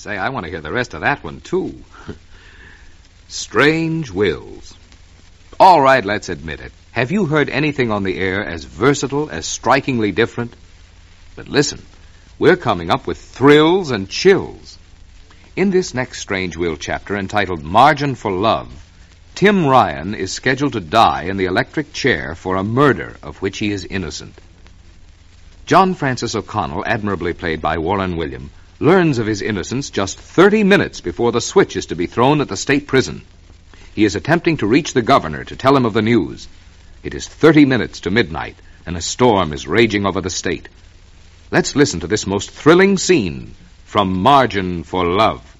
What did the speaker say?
Say, I want to hear the rest of that one, too. Strange Wills. All right, let's admit it. Have you heard anything on the air as versatile, as strikingly different? But listen, we're coming up with thrills and chills. In this next Strange Will chapter, entitled Margin for Love, Tim Ryan is scheduled to die in the electric chair for a murder of which he is innocent. John Francis O'Connell, admirably played by Warren William, learns of his innocence just 30 minutes before the switch is to be thrown at the state prison. He is attempting to reach the governor to tell him of the news. It is 30 minutes to midnight, and a storm is raging over the state. Let's listen to this most thrilling scene from Margin for Love.